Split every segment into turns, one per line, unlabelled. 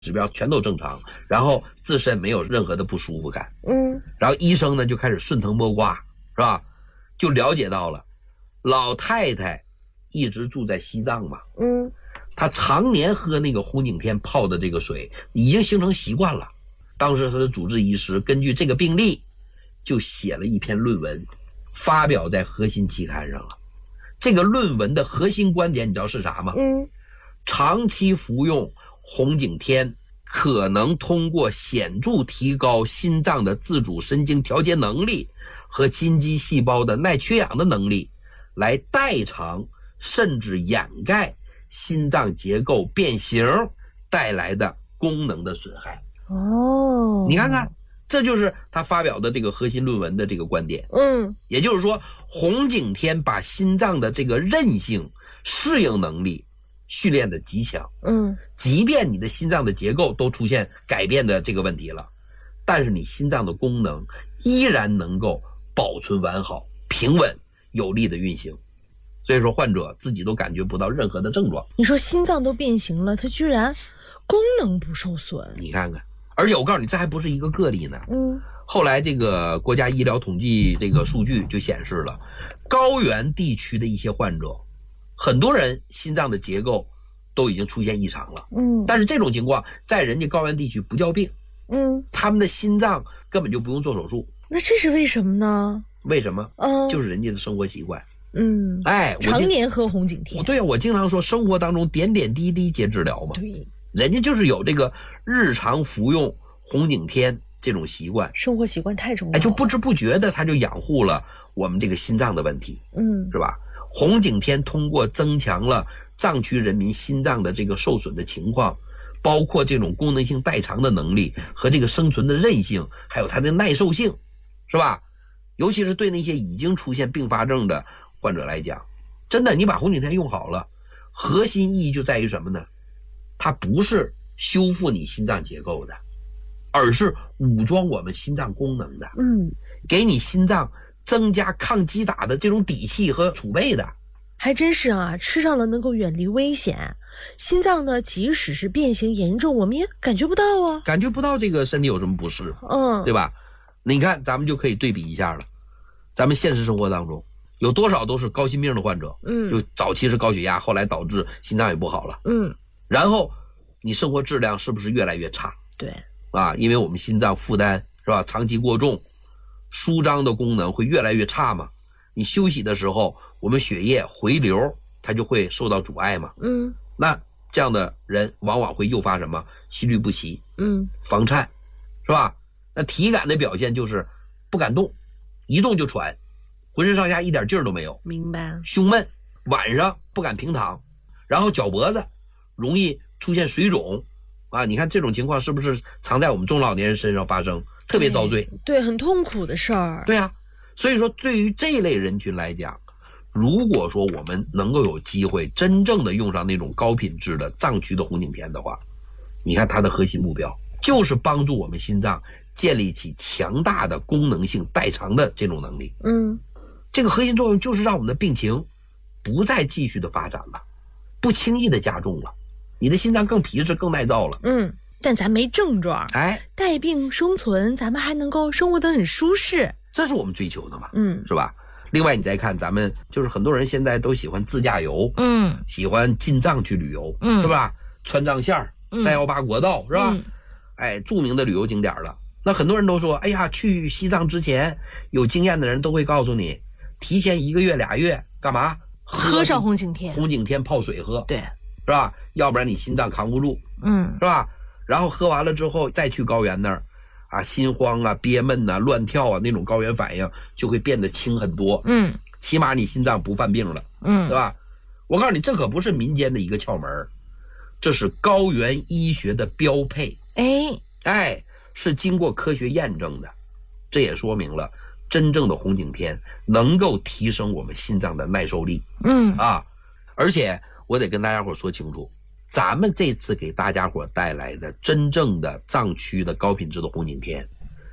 指标全都正常，然后自身没有任何的不舒服感。然后医生呢就开始顺藤摸瓜，是吧？就了解到了老太太一直住在西藏嘛，她常年喝那个红景天泡的这个水，已经形成习惯了。当时她的主治医师根据这个病例就写了一篇论文，发表在核心期刊上了。这个论文的核心观点你知道是啥吗？长期服用红景天可能通过显著提高心脏的自主神经调节能力和心肌细胞的耐缺氧的能力，来代偿甚至掩盖心脏结构变形带来的功能的损害。你看看，这就是他发表的这个核心论文的这个观点。也就是说，红景天把心脏的这个韧性、适应能力训练的极强。即便你的心脏的结构都出现改变的这个问题了，但是你心脏的功能依然能够保存完好、平稳、有力的运行。所以说患者自己都感觉不到任何的症状。
你说心脏都变形了，它居然功能不受损。
你看看，而且我告诉你，这还不是一个个例呢。后来这个国家医疗统计这个数据就显示了，高原地区的一些患者，很多人心脏的结构都已经出现异常了。但是这种情况在人家高原地区不叫病。他们的心脏根本就不用做手术。
那这是为什么呢？
为什么？就是人家的生活习惯。
常年喝红景天。
对啊，我经常说生活当中点点滴滴皆治疗嘛。
对，
人家就是有这个日常服用红景天这种习惯，
生活习惯太重要了。
就不知不觉的他就养护了我们这个心脏的问题。是吧？红景天通过增强了藏区人民心脏的这个受损的情况，包括这种功能性代偿的能力和这个生存的韧性，还有它的耐受性，是吧？尤其是对那些已经出现并发症的患者来讲，真的你把红景天用好了，核心意义就在于什么呢？它不是修复你心脏结构的，而是武装我们心脏功能的。给你心脏增加抗击打的这种底气和储备的。
还真是啊，吃上了能够远离危险。心脏呢，即使是变形严重，我们也感觉不到啊，
感觉不到这个身体有什么不适。对吧？你看咱们就可以对比一下了，咱们现实生活当中有多少都是高心病的患者，就早期是高血压，后来导致心脏也不好了，然后你生活质量是不是越来越差？
对
啊，因为我们心脏负担是吧，长期过重，舒张的功能会越来越差嘛。你休息的时候，我们血液回流它就会受到阻碍嘛。那这样的人往往会诱发什么？心律不齐，房颤，是吧？那体感的表现就是不敢动，一动就喘，浑身上下一点劲儿都没有。
明白。
胸闷，晚上不敢平躺，然后脚脖子容易出现水肿啊！你看这种情况是不是常在我们中老年人身上发生，特别遭罪？
对，很痛苦的事儿。
对啊，所以说对于这类人群来讲，如果说我们能够有机会真正的用上那种高品质的藏区的红景天的话，你看它的核心目标就是帮助我们心脏建立起强大的功能性代偿的这种能力。这个核心作用就是让我们的病情不再继续的发展了，不轻易的加重了，你的心脏更皮实更耐造了。
但咱没症状，带病生存，咱们还能够生活得很舒适，
这是我们追求的嘛。是吧？另外你再看咱们就是很多人现在都喜欢自驾游，喜欢进藏去旅游，是吧？川藏线318国道，是吧？著名的旅游景点了。那很多人都说，哎呀，去西藏之前有经验的人都会告诉你，提前1个月2月干嘛？
喝上红景天，
红景天泡水喝，
对，
是吧？要不然你心脏扛不住，是吧？然后喝完了之后再去高原那儿啊，心慌啊、憋闷啊、乱跳啊，那种高原反应就会变得轻很多。起码你心脏不犯病了，对吧？我告诉你，这可不是民间的一个窍门，这是高原医学的标配。是经过科学验证的，这也说明了真正的红景天能够提升我们心脏的耐受力。而且我得跟大家伙说清楚，咱们这次给大家伙带来的真正的藏区的高品质的红景天，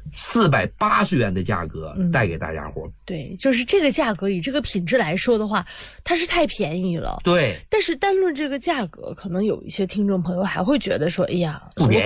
480元的价格带给大家伙。
对，就是这个价格以这个品质来说的话，它是太便宜了。
对，
但是单论这个价格，可能有一些听众朋友还会觉得说，哎呀，
不便宜。